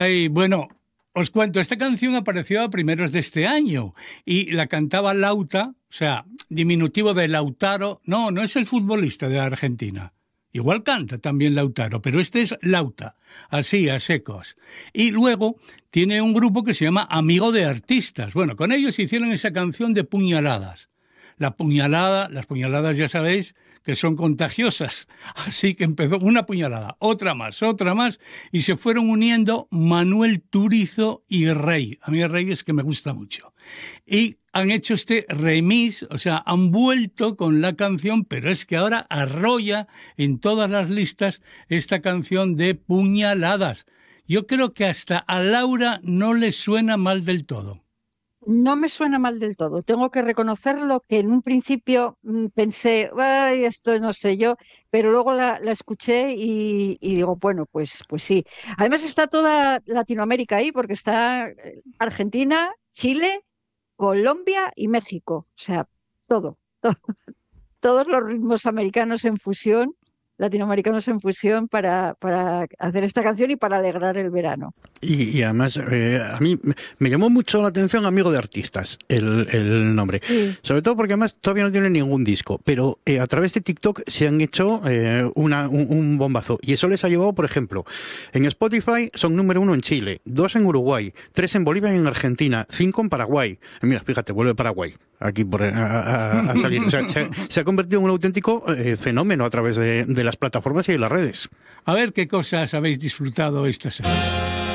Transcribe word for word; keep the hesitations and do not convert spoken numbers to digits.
Ay, bueno, os cuento, esta canción apareció a primeros de este año y la cantaba Lauta, o sea, diminutivo de Lautaro. No, no es el futbolista de Argentina. Igual canta también Lautaro, pero este es Lauta, así, a secos. Y luego tiene un grupo que se llama Amigo de Artistas. Bueno, con ellos hicieron esa canción de Puñaladas. La puñalada, las puñaladas ya sabéis que son contagiosas. Así que empezó una puñalada, otra más, otra más, y se fueron uniendo Manuel Turizo y Rey. A mí Rey es que me gusta mucho. Y han hecho este remix, o sea, han vuelto con la canción, pero es que ahora arrolla en todas las listas esta canción de Puñaladas. Yo creo que hasta a Laura no le suena mal del todo. No me suena mal del todo. Tengo que reconocerlo que en un principio mm, pensé, ay, esto no sé yo, pero luego la, la escuché y, y digo, bueno, pues, pues sí. Además está toda Latinoamérica ahí porque está eh, Argentina, Chile, Colombia y México. O sea, todo, todo, todos los ritmos americanos en fusión, latinoamericanos en fusión para, para hacer esta canción y para alegrar el verano. Y, y además, eh, a mí me llamó mucho la atención Amigo de Artistas, el, el nombre. Sí. Sobre todo porque además todavía no tiene ningún disco, pero eh, a través de TikTok se han hecho eh, una, un, un bombazo. Y eso les ha llevado, por ejemplo, en Spotify son número uno en Chile, dos en Uruguay, tres en Bolivia y en Argentina, cinco en Paraguay. Mira, fíjate, vuelve Paraguay aquí por, a, a, a salir. O sea, se, se ha convertido en un auténtico eh, fenómeno a través de, de las plataformas y de las redes. A ver qué cosas habéis disfrutado esta semana.